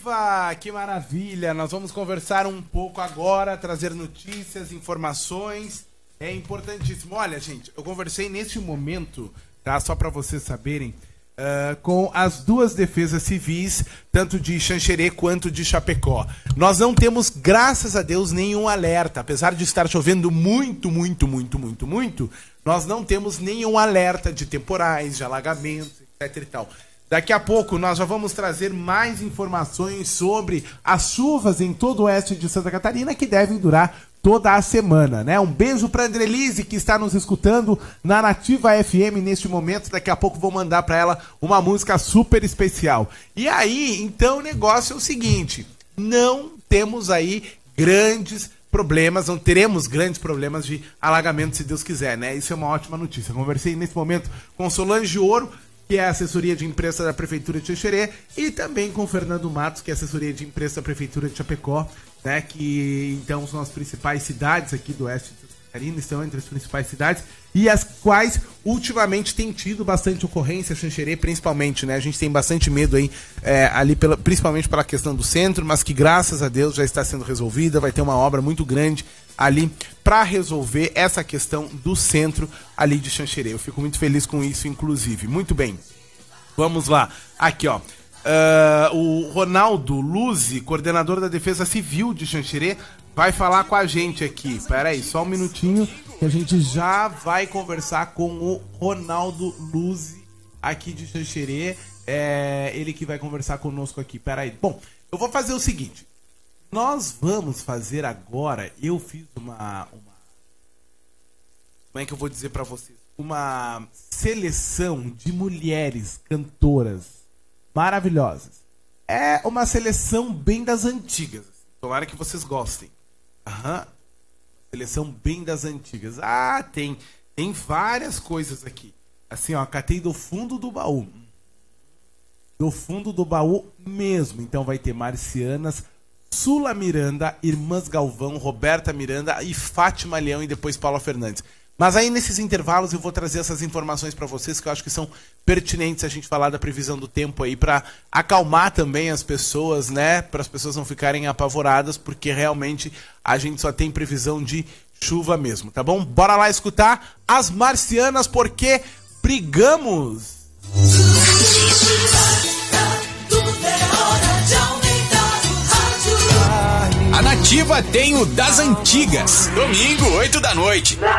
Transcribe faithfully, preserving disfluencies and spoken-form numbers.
Nativa, que maravilha! Nós vamos conversar um pouco agora, trazer notícias, informações. É importantíssimo. Olha, gente, eu conversei neste momento, tá? Só para vocês saberem, uh, com as duas defesas civis, tanto de Xanxerê quanto de Chapecó. Nós não temos, graças a Deus, nenhum alerta. Apesar de estar chovendo muito, muito, muito, muito, muito, nós não temos nenhum alerta de temporais, de alagamentos, etc e tal. Daqui a pouco nós já vamos trazer mais informações sobre as chuvas em todo o oeste de Santa Catarina, que devem durar toda a semana, né? Um beijo para Andrelise, que está nos escutando na Nativa F M neste momento. Daqui a pouco vou mandar para ela uma música super especial. E aí, então, o negócio é o seguinte: não temos aí grandes problemas, não teremos grandes problemas de alagamento, se Deus quiser, né? Isso é uma ótima notícia. Conversei nesse momento com Solange Ouro, que é a assessoria de imprensa da Prefeitura de Xanxerê, e também com o Fernando Matos, que é a assessoria de imprensa da Prefeitura de Chapecó, né, que então são as principais cidades aqui do oeste de Santa Catarina, estão entre as principais cidades, e as quais ultimamente tem tido bastante ocorrência, Xanxerê principalmente, né? A gente tem bastante medo aí, é, ali pela, principalmente pela questão do centro, mas que graças a Deus já está sendo resolvida, vai ter uma obra muito grande ali para resolver essa questão do centro ali de Xanxerê. Eu fico muito feliz com isso, inclusive. Muito bem, vamos lá. Aqui, ó. Uh, o Ronaldo Luzi, coordenador da Defesa Civil de Xanxerê, vai falar com a gente aqui. Pera aí, só um minutinho que a gente já vai conversar com o Ronaldo Luzi aqui de Xanxerê. É ele que vai conversar conosco aqui. Pera aí. Bom, eu vou fazer o seguinte. Nós vamos fazer agora, eu fiz uma, uma como é que eu vou dizer pra vocês? Uma seleção de mulheres cantoras maravilhosas. É uma seleção bem das antigas. Tomara que vocês gostem. Aham. Seleção bem das antigas. Ah, tem, tem várias coisas aqui. Assim, ó, catei do fundo do baú. Do fundo do baú mesmo. Então vai ter Marcianas, Sula Miranda, Irmãs Galvão, Roberta Miranda e Fátima Leão e depois Paula Fernandes. Mas aí nesses intervalos eu vou trazer essas informações para vocês que eu acho que são pertinentes a gente falar da previsão do tempo aí para acalmar também as pessoas, né? Para as pessoas não ficarem apavoradas, porque realmente a gente só tem previsão de chuva mesmo, tá bom? Bora lá escutar as Marcianas, porque brigamos! A Nativa tem o das antigas. Domingo, oito da noite.